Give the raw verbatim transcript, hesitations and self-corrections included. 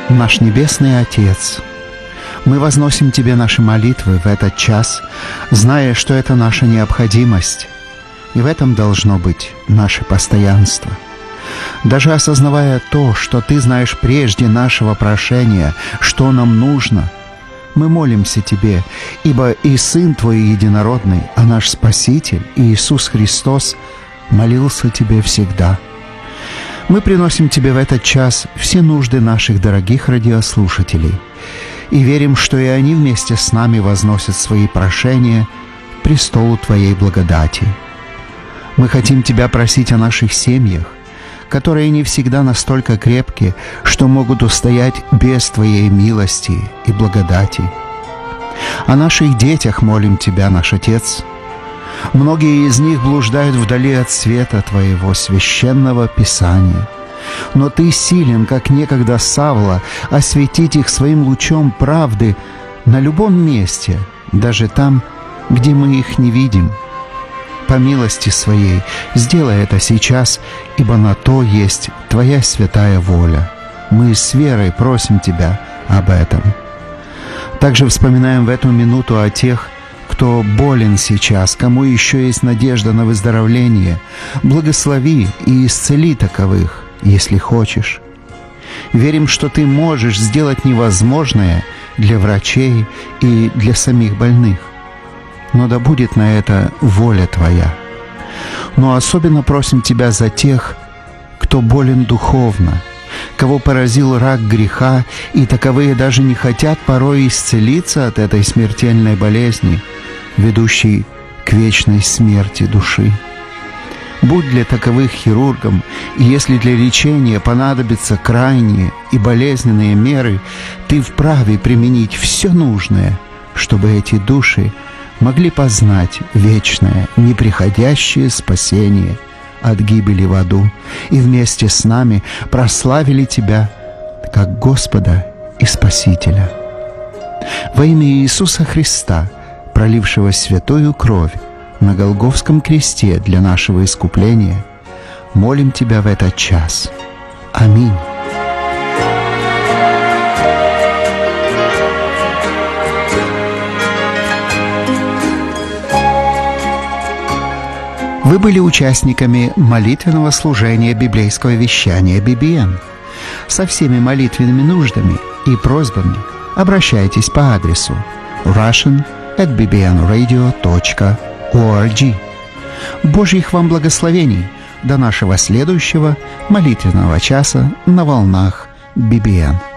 Наш Небесный Отец, мы возносим Тебе наши молитвы в этот час, зная, что это наша необходимость, и в этом должно быть наше постоянство. Даже осознавая то, что Ты знаешь прежде нашего прошения, что нам нужно, мы молимся Тебе, ибо и Сын Твой единородный, а наш Спаситель Иисус Христос молился Тебе всегда. Мы приносим Тебе в этот час все нужды наших дорогих радиослушателей и верим, что и они вместе с нами возносят свои прошения к престолу Твоей благодати. Мы хотим Тебя просить о наших семьях, которые не всегда настолько крепкие, что могут устоять без Твоей милости и благодати. О наших детях молим Тебя, наш Отец. Многие из них блуждают вдали от света Твоего священного Писания. Но Ты силен, как некогда Савла, осветить их своим лучом правды на любом месте, даже там, где мы их не видим. По милости Своей сделай это сейчас, ибо на то есть Твоя святая воля. Мы с верой просим Тебя об этом. Также вспоминаем в эту минуту о тех, кто болен сейчас, кому еще есть надежда на выздоровление. Благослови и исцели таковых, если хочешь. Верим, что Ты можешь сделать невозможное для врачей и для самих больных. Но да будет на это воля Твоя. Но особенно просим Тебя за тех, кто болен духовно, кого поразил рак греха, и таковые даже не хотят порой исцелиться от этой смертельной болезни, ведущей к вечной смерти души. Будь для таковых хирургом, и если для лечения понадобятся крайние и болезненные меры, Ты вправе применить все нужное, чтобы эти души могли познать вечное, неприходящее спасение от гибели в аду, и вместе с нами прославили Тебя как Господа и Спасителя. Во имя Иисуса Христа, пролившего святую кровь на Голгофском кресте для нашего искупления, молим Тебя в этот час. Аминь. Вы были участниками молитвенного служения библейского вещания би би эн. Со всеми молитвенными нуждами и просьбами обращайтесь по адресу russian at b b n radio dot org. Божьих вам благословений до нашего следующего молитвенного часа на волнах би би эн.